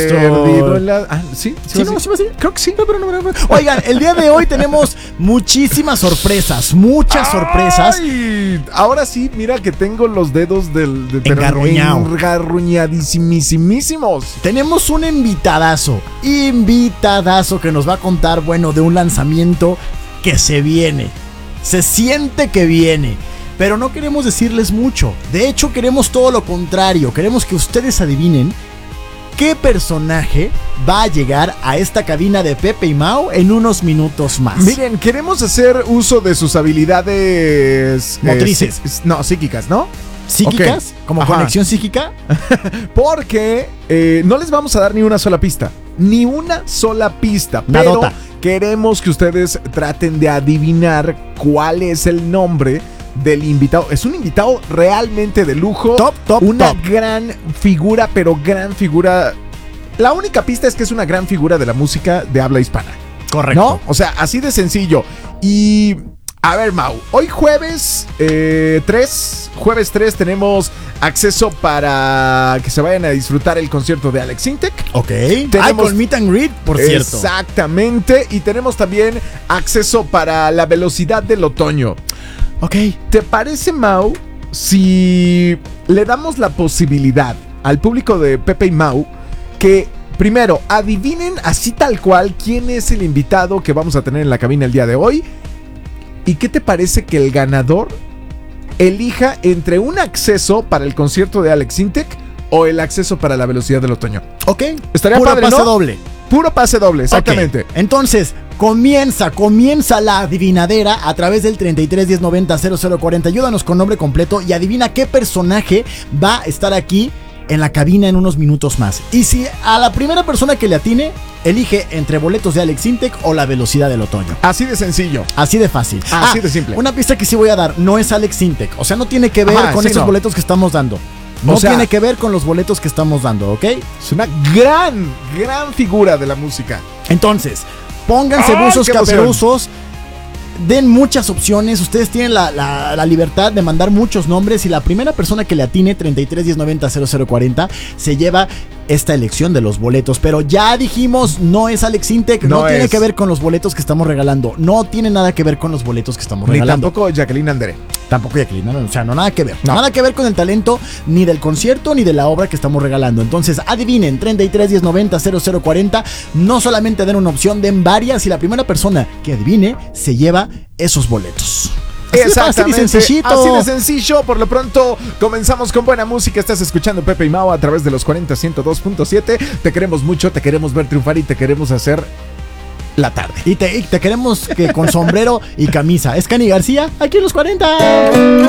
Perdido en la... ¿Sí? ¿Sí, no? ¿Sí va así? Creo que sí. No, pero no. Oigan, el día de hoy tenemos muchísimas sorpresas. Muchas sorpresas. Ay, ahora sí, mira que tengo los dedos engarruñadísimísimos. Tenemos un invitadazo que nos va a contar, bueno, de un lanzamiento que se viene. Se siente que viene. Pero no queremos decirles mucho. De hecho, queremos todo lo contrario. Queremos que ustedes adivinen qué personaje va a llegar a esta cabina de Pepe y Mau en unos minutos más. Miren, queremos hacer uso de sus habilidades motrices. Psíquicas, ¿no? ¿Psíquicas? Okay. ¿Como Ajá. conexión psíquica? Porque no les vamos a dar ni una sola pista. Ni una sola pista. Nadota. Pero queremos que ustedes traten de adivinar cuál es el nombre del invitado. Es un invitado realmente de lujo. Top. Una gran figura, pero gran figura. La única pista es que es una gran figura de la música de habla hispana. Correcto. ¿No? O sea, así de sencillo. Y... a ver, Mau, hoy jueves 3 tenemos acceso para que se vayan a disfrutar el concierto de Alex Sintek. Ok. Tenemos con Meet and Greet, por cierto. Exactamente. Y tenemos también acceso para la velocidad del otoño. Ok. ¿Te parece, Mau, si le damos la posibilidad al público de Pepe y Mau que primero adivinen así tal cual quién es el invitado que vamos a tener en la cabina el día de hoy? ¿Y qué te parece que el ganador elija entre un acceso para el concierto de Alex Sintek o el acceso para la velocidad del otoño? Ok. Estaría puro padre, pase ¿no? doble. Puro pase doble, exactamente. Okay. Entonces, comienza la adivinadera a través del 33 10 90 0040. Ayúdanos con nombre completo y adivina qué personaje va a estar aquí en la cabina en unos minutos más. Y si a la primera persona que le atine, elige entre boletos de Alex Sintek o la velocidad del otoño. Así de sencillo. Así de fácil. Así de simple. Una pista que sí voy a dar, no es Alex Sintek. O sea, no tiene que ver con esos boletos que estamos dando. No tiene que ver con los boletos que estamos dando, ¿ok? Es una gran figura de la música. Entonces, pónganse buzos caperuzos. Den muchas opciones. Ustedes tienen la libertad de mandar muchos nombres. Y la primera persona que le atine 33 10 90 0040 se lleva esta elección de los boletos. Pero ya dijimos, no es Alex Sintek. No tiene que ver con los boletos que estamos regalando. No tiene nada que ver con los boletos que estamos regalando. Ni tampoco Jacqueline Andere. Tampoco Jacqueline, no, o sea, no, nada que ver. No. Nada que ver con el talento, ni del concierto, ni de la obra que estamos regalando. Entonces, adivinen, 33 10 90 0040. No solamente den una opción, den varias. Y la primera persona que adivine se lleva esos boletos. Exactamente, así de sencillo. Por lo pronto comenzamos con buena música. Estás escuchando Pepe y Mau a través de los 40 102.7. Te queremos mucho, te queremos ver triunfar y te queremos hacer la tarde. Y te queremos que con sombrero y camisa. Es Cani García, aquí en los 40.